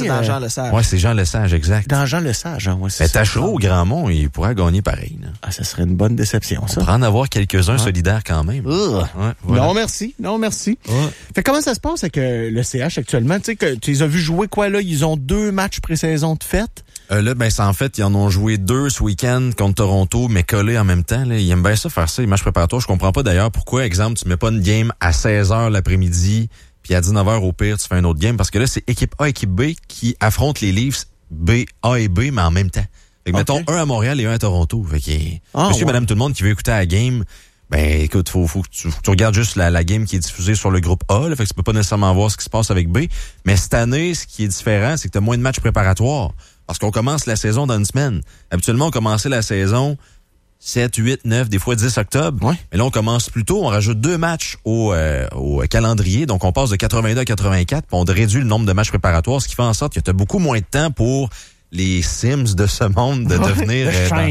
C'est dans Jean Lesage. Ouais, c'est Jean Lesage, exact. Dans Jean Lesage, hein, ouais, c'est Mais ça. Tachereau au Grand-Mont, il pourrait gagner pareil. Là. Ah, ça serait une bonne déception, ça. On pourrait en avoir quelques-uns solidaires quand même. Ouais, voilà. Non, merci. Ouais. Fait comment ça se passe avec le CH actuellement? Tu sais que tu les as vus jouer quoi, là? Ils ont 2 matchs pré-saison de fête. Là, ben, c'est en fait, ils en ont joué 2 ce week-end contre Toronto, mais collés en même temps. Là. Ils aiment bien ça, faire ça, les matchs préparatoires. Je comprends pas d'ailleurs pourquoi, exemple, tu mets pas une game à 16h l'après-midi, puis à 19h au pire, tu fais un autre game. Parce que là, c'est équipe A, équipe B qui affrontent les Leafs A et B, mais en même temps. Fait que mettons un à Montréal et un à Toronto. Fait que monsieur, madame, tout le monde qui veut écouter la game, ben écoute, faut que tu regardes juste la game qui est diffusée sur le groupe A. Là, fait que tu peux pas nécessairement voir ce qui se passe avec B. Mais cette année, ce qui est différent, c'est que tu as moins de matchs préparatoires. Parce qu'on commence la saison dans une semaine. Habituellement, on commençait la saison 7, 8, 9, des fois 10 octobre. Ouais. Mais là, on commence plus tôt. On rajoute 2 matchs au calendrier. Donc, on passe de 82 à 84. Puis on réduit le nombre de matchs préparatoires, ce qui fait en sorte que tu as beaucoup moins de temps pour les Sims de ce monde de devenir...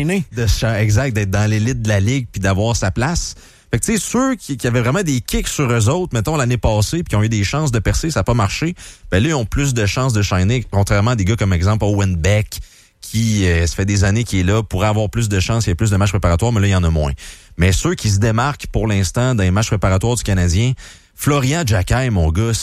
exact, d'être dans l'élite de la ligue puis d'avoir sa place. Fait que tu sais, ceux qui avaient vraiment des kicks sur eux autres, mettons l'année passée, puis qui ont eu des chances de percer, ça n'a pas marché, ben là, ils ont plus de chances de shiner, contrairement à des gars comme exemple Owen Beck, qui ça fait des années qu'il est là, pourrait avoir plus de chances, il y a plus de matchs préparatoires, mais là, il y en a moins. Mais ceux qui se démarquent pour l'instant dans les matchs préparatoires du Canadien, Florian Jacquet, mon gars,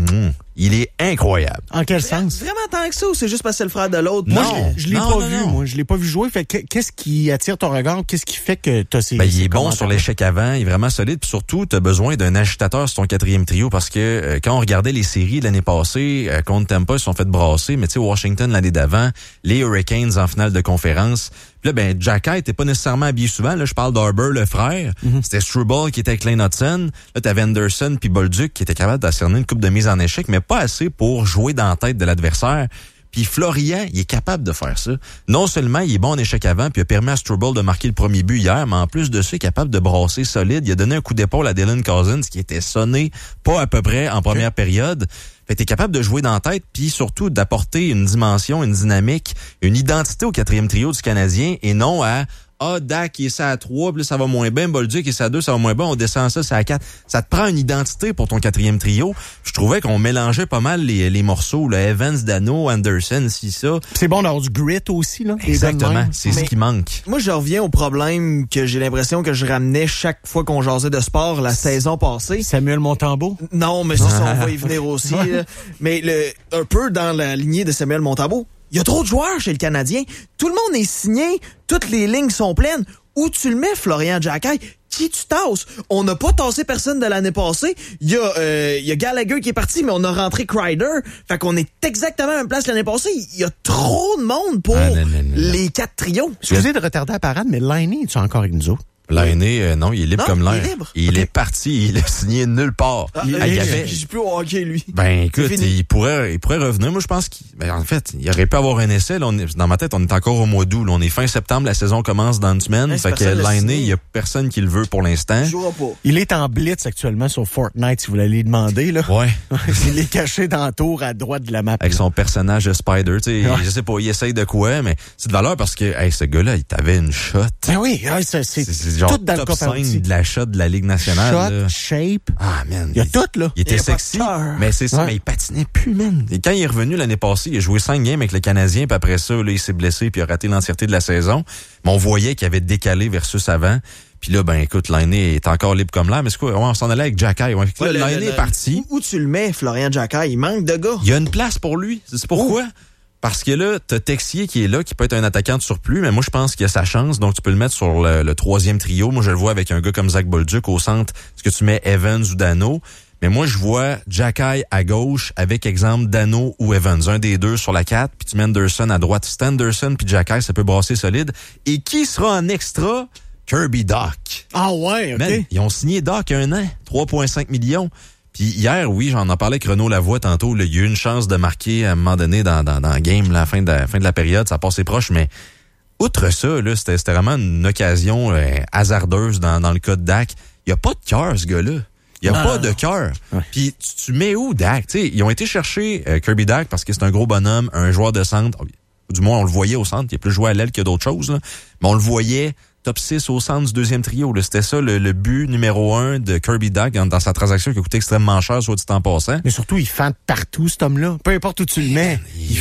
il est incroyable. En quel sens? Vraiment tant que ça ou c'est juste parce que c'est le frère de l'autre? Moi, je l'ai pas vu. Moi, je l'ai pas vu jouer. Fait qu'est-ce qui attire ton regard? Qu'est-ce qui fait que t'as ces... Ben, il est bon sur l'échec avant. Il est vraiment solide. Puis surtout, t'as besoin d'un agitateur sur ton 4e trio parce que quand on regardait les séries de l'année passée, contre Tampa, ils se sont fait brasser. Mais tu sais, Washington l'année d'avant, les Hurricanes en finale de conférence. Puis là, ben, Jacquet était pas nécessairement habillé souvent. Là, je parle d'Arber, le frère. C'était Struble qui était avec Lane Hudson. Là, t'avais Anderson puis Bolduc qui était capable d'ascerner une coupe de mise en échec, mais pas assez pour jouer dans la tête de l'adversaire. Puis Florian, il est capable de faire ça. Non seulement il est bon en échec avant, puis il a permis à Struble de marquer le premier but hier, mais en plus de ça, il est capable de brasser solide. Il a donné un coup d'épaule à Dylan Cousins qui était sonné pas à peu près en première période. Fait que t'es capable de jouer dans la tête, puis surtout d'apporter une dimension, une dynamique, une identité au 4e trio du Canadien et non à Dak il est ça à 3, puis là, ça va moins bien. Bolduc il est ça à 2, ça va moins bien. On descend ça à 4. Ça te prend une identité pour ton 4e trio. Je trouvais qu'on mélangeait pas mal les morceaux. Le Evans, Dano, Anderson, si ça. C'est bon d'avoir du grit aussi, là. Exactement. C'est ce qui manque. Moi, je reviens au problème que j'ai l'impression que je ramenais chaque fois qu'on jasait de sport la saison passée. Samuel Montembeault? Non, mais ça, on va y venir aussi. Là. Mais un peu dans la lignée de Samuel Montembeault. Il y a trop de joueurs chez le Canadien. Tout le monde est signé. Toutes les lignes sont pleines. Où tu le mets, Florian Jacquet? Qui tu tasses? On n'a pas tassé personne de l'année passée. Il y a Gallagher qui est parti, mais on a rentré Kreider. Fait qu'on est exactement à la même place l'année passée. Il y a trop de monde pour les 4 trios. Excusez de retarder la parade, mais Laine, es-tu encore avec nous autres? L'année, non, il est libre comme l'air. Il est libre. Il est parti, il a signé nulle part. Il joue plus au hockey, lui. Ben écoute, il pourrait revenir. Moi, je pense en fait, il aurait pu avoir un essai. Là, dans ma tête, on est encore au mois d'août. Là, on est fin septembre, la saison commence dans une semaine. Fait que l'année, il y a personne qui le veut pour l'instant. Il jouera pas. Il est en blitz actuellement sur Fortnite, si vous l'allez demander. Là. Ouais. Il est caché dans le tour à droite de la map. Avec son personnage de Spider. Tu sais, je sais pas, il essaye de quoi, mais c'est de valeur parce que ce gars-là, il t'avait une shot. Ben oui, c'est genre tout dans le top 5 de la shot de la Ligue nationale. Shot, là. shape. Ah, man. Il y a tout, là. Il était sexy, mais c'est ça, mais il patinait plus, man. Et quand il est revenu l'année passée, il a joué 5 games avec le Canadien, puis après ça, là, il s'est blessé, puis il a raté l'entièreté de la saison. Mais on voyait qu'il avait décalé versus avant. Puis là, ben écoute, Laine est encore libre comme l'air, mais c'est quoi? Ouais, on s'en allait avec Jacquet. Ouais, Laine est parti. Où tu le mets, Florian Jacquet? Il manque de gars. Il y a une place pour lui. C'est pourquoi? Parce que là, t'as Texier qui est là, qui peut être un attaquant de surplus, mais moi, je pense qu'il a sa chance, donc tu peux le mettre sur le 3e trio. Moi, je le vois avec un gars comme Zach Bolduc au centre. Est-ce que tu mets Evans ou Dano? Mais moi, je vois Jacquet à gauche avec, exemple, Dano ou Evans. Un des deux sur la 4, puis tu mets Anderson à droite. Si Anderson puis Jacquet, ça peut brasser solide. Et qui sera en extra? Kirby Dach. Ah ouais, OK. Man, ils ont signé Dach 1 an, 3,5 millions. Puis hier, oui, j'en ai parlé avec Renaud Lavoie tantôt. Là, il y a eu une chance de marquer à un moment donné dans le game, là, à la fin de la période. Ça passait proche, mais outre ça, là, c'était vraiment une occasion hasardeuse dans le cas de Dak. Il n'y a pas de cœur, ce gars-là. Il n'y a pas de cœur. Ouais. Puis tu mets où Dak? T'sais, ils ont été chercher Kirby Dach parce que c'est un gros bonhomme, un joueur de centre. Du moins, on le voyait au centre. Il a plus joué à l'aile que d'autres choses. Là. Mais on le voyait top 6 au centre du 2e trio. Là. C'était ça le but numéro 1 de Kirby Dach dans sa transaction qui a coûté extrêmement cher, soit dit en passant. Mais surtout, il fente partout, cet homme-là. Peu importe où tu le mets.